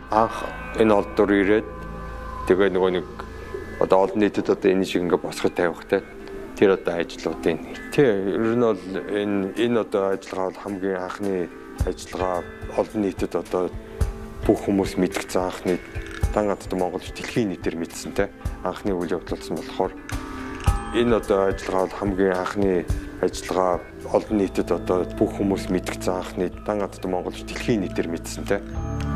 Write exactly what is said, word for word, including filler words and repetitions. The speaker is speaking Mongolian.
анх энэ олдор ирээд тэгээ нөгөө нэг одоо олон нийтэд одоо энэ шиг ингээ босгож тавих те тэр одоо ажлуудын тий ер нь бол энэ энэ одоо ажиллагаа бол хамгийн анхны ажиллагаа олон нийтэд одоо бүх хүмүүс мэдгдсэн анхны дан гадаад Монгол дэлхийн нийтээр мэдсэн те анхны үйл явдал болсон болохоор энэ одоо ажиллагаа бол хамгийн анхны ажиллагаа олон нийтэд одоо бүх хүмүүс мэдгдсэн анхны дан гадаад Монгол дэлхийн нийтээр мэдсэн те